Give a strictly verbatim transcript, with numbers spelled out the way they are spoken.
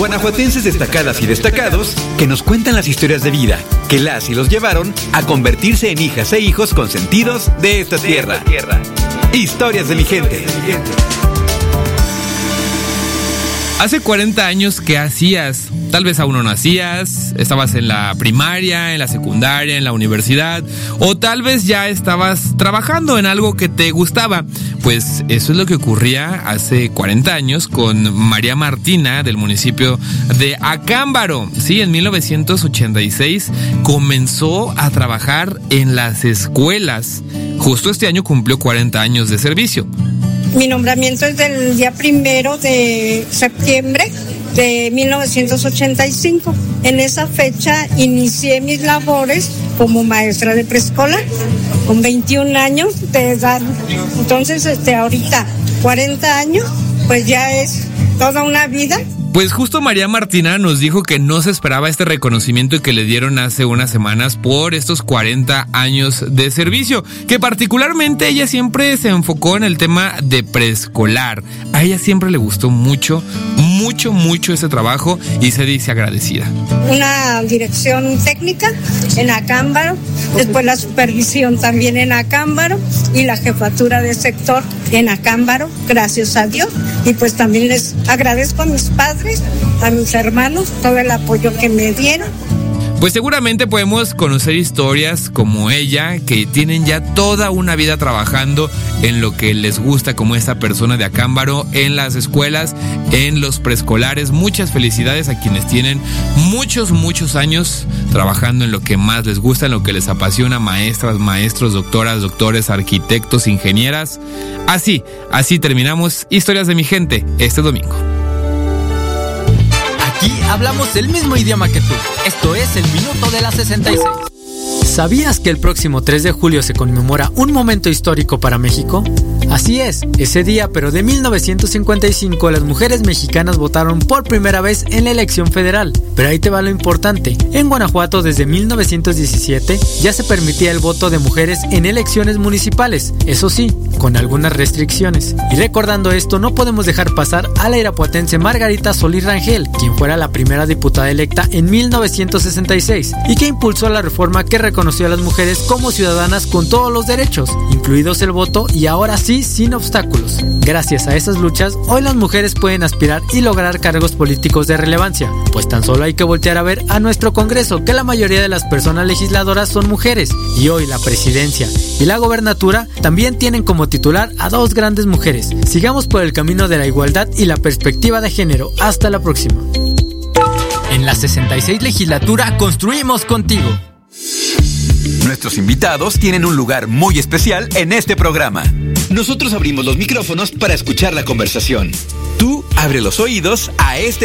guanajuatenses destacadas y destacados que nos cuentan las historias de vida que las y los llevaron a convertirse en hijas e hijos consentidos de esta tierra. De esta tierra. Historias de mi gente. Hace cuarenta años, ¿qué hacías? Tal vez aún no nacías, estabas en la primaria, en la secundaria, en la universidad, o tal vez ya estabas trabajando en algo que te gustaba. Pues eso es lo que ocurría hace cuarenta años con María Martina del municipio de Acámbaro. Sí, en mil novecientos ochenta y seis comenzó a trabajar en las escuelas. Justo este año cumplió cuarenta años de servicio. Mi nombramiento es del día primero de septiembre de mil novecientos ochenta y cinco. En esa fecha inicié mis labores como maestra de preescolar con veintiún años de edad. Entonces, este, ahorita cuarenta años, pues ya es toda una vida. Pues justo María Martina nos dijo que no se esperaba este reconocimiento que le dieron hace unas semanas por estos cuarenta años de servicio, que particularmente ella siempre se enfocó en el tema de preescolar. A ella siempre le gustó mucho, mucho, mucho ese trabajo y se dice agradecida. Una dirección técnica en Acámbaro, después la supervisión también en Acámbaro y la jefatura de sector en Acámbaro, gracias a Dios. Y pues también les agradezco a mis padres, a mis hermanos, todo el apoyo que me dieron. Pues seguramente podemos conocer historias como ella, que tienen ya toda una vida trabajando en lo que les gusta, como esta persona de Acámbaro, en las escuelas, en los preescolares. Muchas felicidades a quienes tienen muchos, muchos años trabajando en lo que más les gusta, en lo que les apasiona, maestras, maestros, doctoras, doctores, arquitectos, ingenieras. Así, así terminamos Historias de mi gente este domingo. Aquí hablamos el mismo idioma que tú. Esto es el Minuto de la sesenta y seis. ¿Sabías que el próximo tres de julio se conmemora un momento histórico para México? Así es, ese día, pero de mil novecientos cincuenta y cinco, las mujeres mexicanas votaron por primera vez en la elección federal. Pero ahí te va lo importante. En Guanajuato, desde mil novecientos diecisiete, ya se permitía el voto de mujeres en elecciones municipales. Eso sí, con algunas restricciones. Y recordando esto, no podemos dejar pasar a la irapuatense Margarita Solís Rangel, quien fuera la primera diputada electa en mil novecientos sesenta y seis y que impulsó la reforma que reconoció a las mujeres como ciudadanas con todos los derechos, incluidos el voto, y ahora sí sin obstáculos. Gracias a esas luchas, hoy las mujeres pueden aspirar y lograr cargos políticos de relevancia, pues tan solo hay que voltear a ver a nuestro Congreso, que la mayoría de las personas legisladoras son mujeres, y hoy la presidencia y la gobernatura también tienen como titular a dos grandes mujeres. Sigamos por el camino de la igualdad y la perspectiva de género. Hasta la próxima. En la sesenta y seis legislatura construimos contigo. Nuestros invitados tienen un lugar muy especial en este programa. Nosotros abrimos los micrófonos para escuchar la conversación. Tú abre los oídos a este